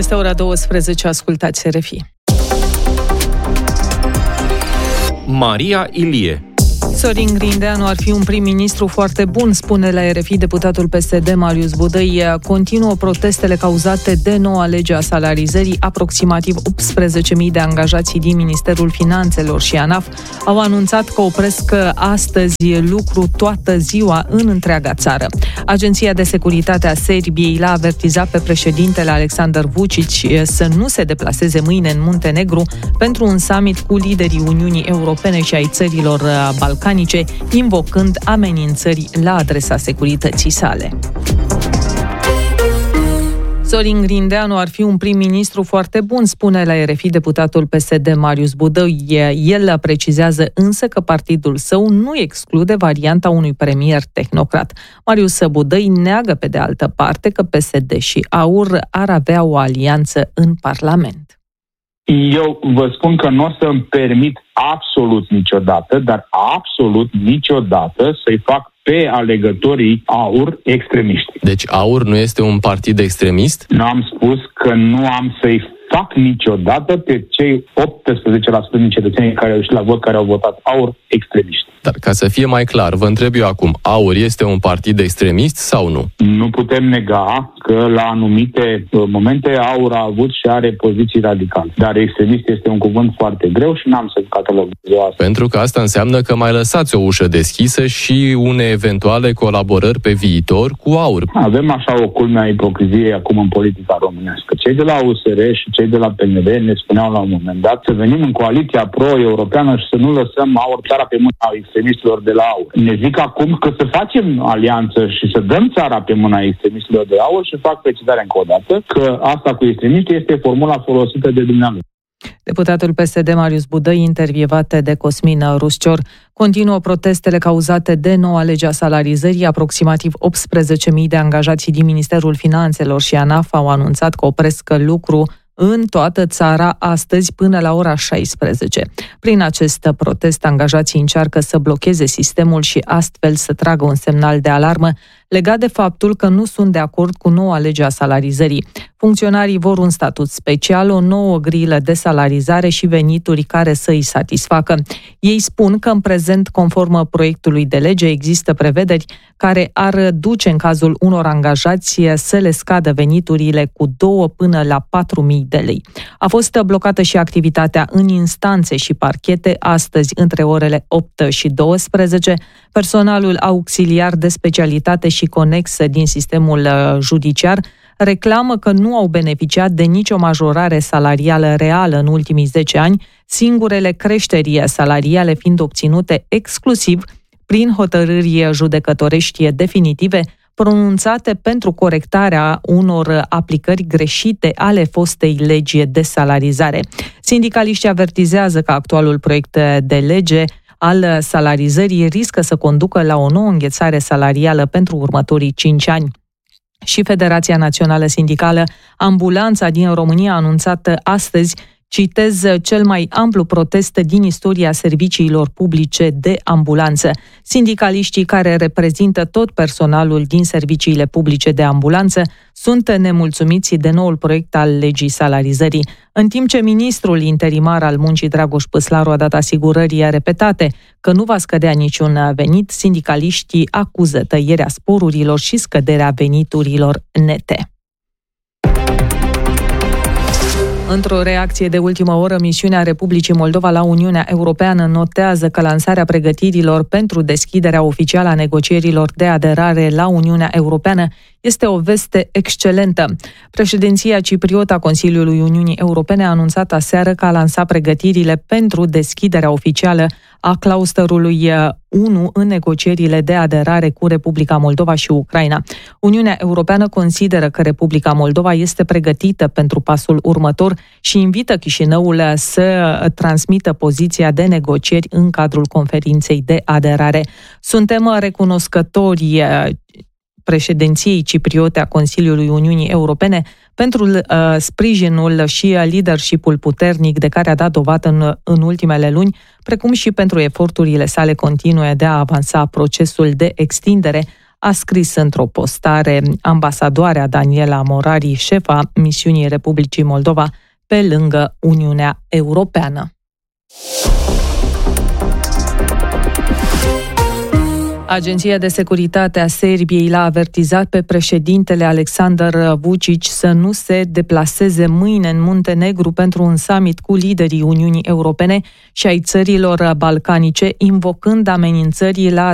Este ora 12, ascultați RFI. Maria Ilie. Sorin Grindeanu ar fi un prim-ministru foarte bun, spune la RFI deputatul PSD Marius Budăi. Continuă protestele cauzate de noua lege a salarizării. Aproximativ 18.000 de angajați din Ministerul Finanțelor și ANAF au anunțat că opresc astăzi lucru toată ziua în întreaga țară. Agenția de Securitate a Serbiei l-a avertizat pe președintele Aleksandar Vučić să nu se deplaseze mâine în Muntenegru pentru un summit cu liderii Uniunii Europene și ai țărilor balcanice, invocând amenințări la adresa securității sale. Sorin Grindeanu ar fi un prim-ministru foarte bun, spune la RFI deputatul PSD Marius Budăi. El precizează însă că partidul său nu exclude varianta unui premier tehnocrat. Marius Budăi neagă pe de altă parte că PSD și AUR ar avea o alianță în Parlament. Eu vă spun că nu o să-mi permit absolut niciodată, dar absolut niciodată să-i fac pe alegătorii AUR extremiști. Deci AUR nu este un partid extremist? Nu am spus că nu am să-i fac niciodată pe cei 18% din cetățenii care au ieșit la vot, care au votat AUR, extremiști. Dar ca să fie mai clar, vă întreb eu acum, AUR este un partid extremist sau nu? Nu putem nega că la anumite momente AUR a avut și are poziții radicale. Dar extremist este un cuvânt foarte greu și n-am să catalogez asta. Pentru că asta înseamnă că mai lăsați o ușă deschisă și une eventuale colaborări pe viitor cu AUR. Avem așa o culme a ipocriziei acum în politica românească. Cei de la USR și cei de la PNL ne spuneau la un moment dat să venim în coaliția pro-europeană și să nu lăsăm AUR țara pe mâna extremistilor de la AUR. Ne zic acum că să facem alianță și să dăm țara pe mâna extremistilor de la AUR și fac precizarea încă o dată că asta cu extremiști este formula folosită de dumneavoastră. Deputatul PSD Marius Budăi, intervievat de Cosmin Ruscior. Continuă protestele cauzate de noua lege a salarizării. Aproximativ 18.000 de angajați din Ministerul Finanțelor și ANAF au anunțat că opresc lucru în toată țara astăzi până la ora 16. Prin acest protest, angajații încearcă să blocheze sistemul și astfel să tragă un semnal de alarmă legat de faptul că nu sunt de acord cu noua lege a salarizării. Funcționarii vor un statut special, o nouă grilă de salarizare și venituri care să îi satisfacă. Ei spun că în prezent, conform proiectului de lege, există prevederi care ar duce în cazul unor angajați să le scadă veniturile cu 2 până la 4.000 de lei. A fost blocată și activitatea în instanțe și parchete astăzi între orele 8 și 12. Personalul auxiliar de specialitate și conex din sistemul judiciar reclamă că nu au beneficiat de nicio majorare salarială reală în ultimii 10 ani, singurele creșteri salariale fiind obținute exclusiv prin hotărâri judecătorești definitive pronunțate pentru corectarea unor aplicări greșite ale fostei legi de salarizare. Sindicaliștii avertizează că actualul proiect de lege al salarizării riscă să conducă la o nouă înghețare salarială pentru următorii 5 ani. Și Federația Națională Sindicală Ambulanța din România a anunțat astăzi, citez, cel mai amplu protest din istoria serviciilor publice de ambulanță. Sindicaliștii care reprezintă tot personalul din serviciile publice de ambulanță sunt nemulțumiți de noul proiect al legii salarizării. În timp ce ministrul interimar al muncii Dragoș Păslaru a dat asigurări repetate că nu va scădea niciun venit, sindicaliștii acuză tăierea sporurilor și scăderea veniturilor nete. Într-o reacție de ultimă oră, misiunea Republicii Moldova la Uniunea Europeană notează că lansarea pregătirilor pentru deschiderea oficială a negocierilor de aderare la Uniunea Europeană este o veste excelentă. Președinția cipriotă a Consiliului Uniunii Europene a anunțat aseară că a lansat pregătirile pentru deschiderea oficială a clausterului 1 în negocierile de aderare cu Republica Moldova și Ucraina. Uniunea Europeană consideră că Republica Moldova este pregătită pentru pasul următor și invită Chișinăul să transmită poziția de negocieri în cadrul conferinței de aderare. Suntem recunoscători președinției cipriote a Consiliului Uniunii Europene pentru sprijinul și leadership-ul puternic de care a dat dovadă în ultimele luni, precum și pentru eforturile sale continue de a avansa procesul de extindere a scris într-o postare ambasadoarea Daniela Morari, șefa misiunii Republicii Moldova pe lângă Uniunea Europeană. Agenția de Securitate a Serbiei l-a avertizat pe președintele Aleksandar Vučić să nu se deplaseze mâine în Muntenegru pentru un summit cu liderii Uniunii Europene și ai țărilor balcanice, invocând amenințări la